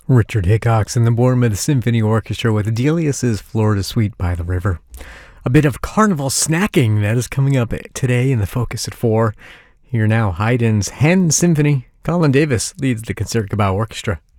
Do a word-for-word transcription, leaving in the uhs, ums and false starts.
Richard Hickox and the Bournemouth Symphony Orchestra with Delius's Florida Suite by the River. A bit of carnival snacking that is coming up today in the Focus at four. Here now, Haydn's Hand Symphony. Colin Davis leads the Concertgebouw Orchestra.